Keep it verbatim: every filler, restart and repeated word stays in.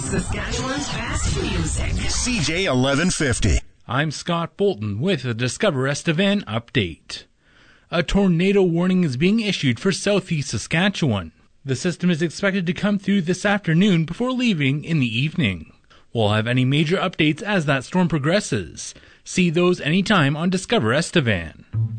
Saskatchewan's best music. C J eleven fifty. I'm Scott Bolton with the Discover Estevan update. A tornado warning is being issued for southeast Saskatchewan. The system is expected to come through this afternoon before leaving in the evening. We'll have any major updates as that storm progresses. See those anytime on Discover Estevan.